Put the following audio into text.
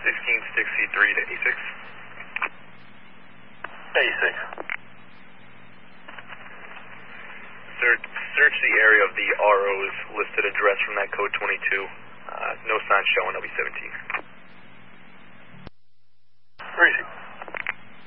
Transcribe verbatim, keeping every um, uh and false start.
sixteen sixty-three to eighty-six. eighty-six. Search, search the area of the R O's listed address from that code twenty-two. Uh, no signs showing, I'll be seventeen. Greasy.